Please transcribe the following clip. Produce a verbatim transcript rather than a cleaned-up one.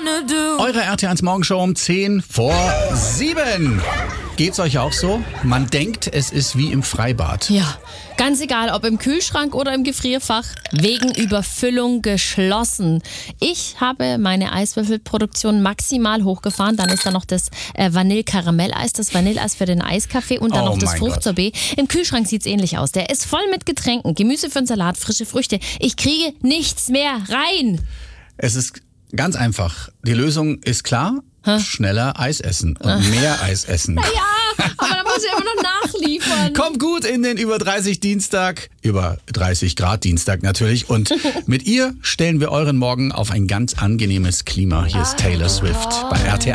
Eure R T eins Morgenshow um zehn vor sieben. Geht's euch auch so? Man denkt, es ist wie im Freibad. Ja, ganz egal, ob im Kühlschrank oder im Gefrierfach, wegen Überfüllung geschlossen. Ich habe meine Eiswürfelproduktion maximal hochgefahren. Dann ist da noch das äh, Vanille-Karamell-Eis, das Vanilleeis für den Eiskaffee und dann Oh noch das mein Fruchtsorbet. Im Kühlschrank sieht's ähnlich aus. Der ist voll mit Getränken, Gemüse für den Salat, frische Früchte. Ich kriege nichts mehr rein. Es ist ganz einfach. Die Lösung ist klar. Hä? Schneller Eis essen und mehr Eis essen. Ja, aber da muss ich immer noch nachliefern. Kommt gut in den über dreißig Dienstag, über dreißig Grad Dienstag natürlich. Und mit ihr stellen wir euren Morgen auf ein ganz angenehmes Klima. Hier ist Taylor Swift bei R T